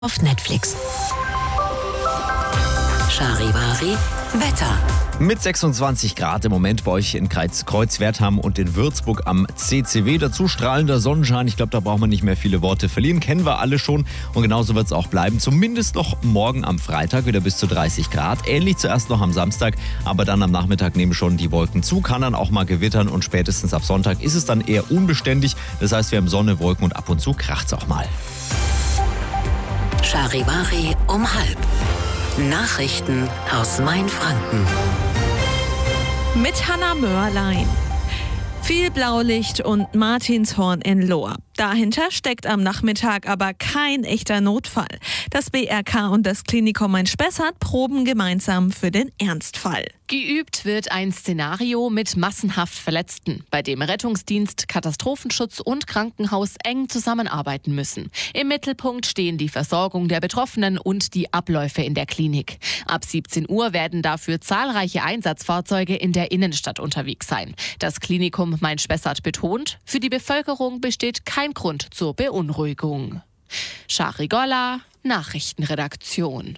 auf Netflix. Charivari Wetter. Mit 26 Grad im Moment bei euch in Kreuzwertham und in Würzburg am CCW. Dazu strahlender Sonnenschein. Ich glaube, da braucht man nicht mehr viele Worte verlieren. Kennen wir alle schon. Und genauso wird es auch bleiben. Zumindest noch morgen am Freitag wieder bis zu 30 Grad. Ähnlich zuerst noch am Samstag. Aber dann am Nachmittag nehmen schon die Wolken zu. Kann dann auch mal gewittern. Und spätestens ab Sonntag ist es dann eher unbeständig. Das heißt, wir haben Sonne, Wolken und ab und zu kracht es auch mal. Charivari um 12:30. Nachrichten aus Mainfranken. Mit Hanna Mörlein. Viel Blaulicht und Martinshorn in Lohr. Dahinter steckt am Nachmittag aber kein echter Notfall. Das BRK und das Klinikum Main-Spessart proben gemeinsam für den Ernstfall. Geübt wird ein Szenario mit massenhaft Verletzten, bei dem Rettungsdienst, Katastrophenschutz und Krankenhaus eng zusammenarbeiten müssen. Im Mittelpunkt stehen die Versorgung der Betroffenen und die Abläufe in der Klinik. Ab 17 Uhr werden dafür zahlreiche Einsatzfahrzeuge in der Innenstadt unterwegs sein. Das Klinikum Main-Spessart betont, für die Bevölkerung besteht kein Grund zur Beunruhigung. Shari Golla, Nachrichtenredaktion.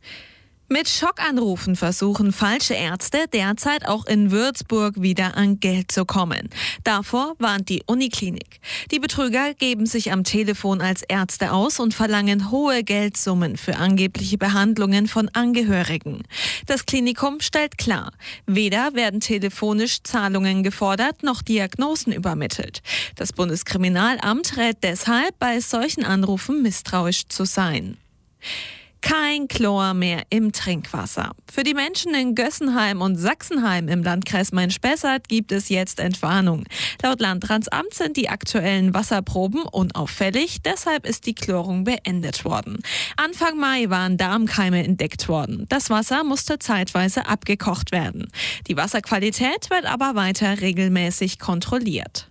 Mit Schockanrufen versuchen falsche Ärzte derzeit auch in Würzburg wieder an Geld zu kommen. Davor warnt die Uniklinik. Die Betrüger geben sich am Telefon als Ärzte aus und verlangen hohe Geldsummen für angebliche Behandlungen von Angehörigen. Das Klinikum stellt klar, weder werden telefonisch Zahlungen gefordert noch Diagnosen übermittelt. Das Bundeskriminalamt rät deshalb, bei solchen Anrufen misstrauisch zu sein. Kein Chlor mehr im Trinkwasser. Für die Menschen in Gössenheim und Sachsenheim im Landkreis Main-Spessart gibt es jetzt Entwarnung. Laut Landratsamt sind die aktuellen Wasserproben unauffällig, deshalb ist die Chlorung beendet worden. Anfang Mai waren Darmkeime entdeckt worden. Das Wasser musste zeitweise abgekocht werden. Die Wasserqualität wird aber weiter regelmäßig kontrolliert.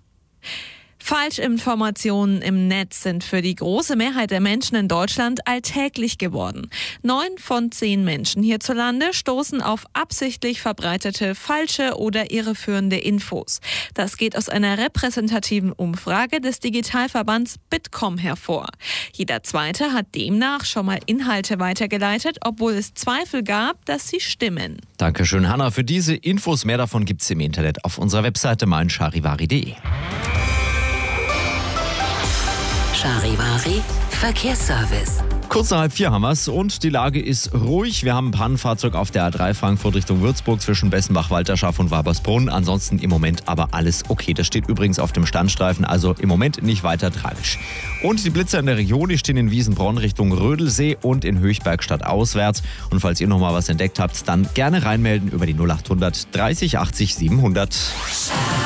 Falschinformationen im Netz sind für die große Mehrheit der Menschen in Deutschland alltäglich geworden. 9 von 10 Menschen hierzulande stoßen auf absichtlich verbreitete, falsche oder irreführende Infos. Das geht aus einer repräsentativen Umfrage des Digitalverbands Bitkom hervor. Jeder Zweite hat demnach schon mal Inhalte weitergeleitet, obwohl es Zweifel gab, dass sie stimmen. Dankeschön, Hanna, für diese Infos. Mehr davon gibt es im Internet auf unserer Webseite meincharivari.de. Charivari Verkehrsservice. Kurz nach 3:30 haben wir es und die Lage ist ruhig. Wir haben ein Pannenfahrzeug auf der A3 Frankfurt Richtung Würzburg zwischen Bessenbach, Walterschaft und Wabersbrunn. Ansonsten im Moment aber alles okay. Das steht übrigens auf dem Standstreifen, also im Moment nicht weiter tragisch. Und die Blitzer in der Region, die stehen in Wiesenbronn Richtung Rödelsee und in Höchberg auswärts. Und falls ihr noch mal was entdeckt habt, dann gerne reinmelden über die 0800 30 80 700.